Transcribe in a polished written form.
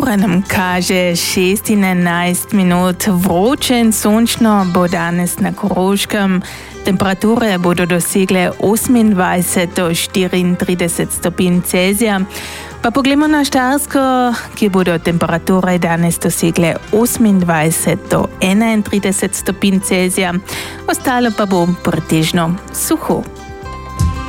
ura nam kaže 16 minut. Vroče in sončno bo danes na Koroškem. Temperature bodo dosegle 28 do 34 stopinj Celzija. Pa poglejmo na Štajersko, kjer bodo temperature danes dosegle 28 do 31 stopinj Celzija. Ostalo pa bo pretežno suho.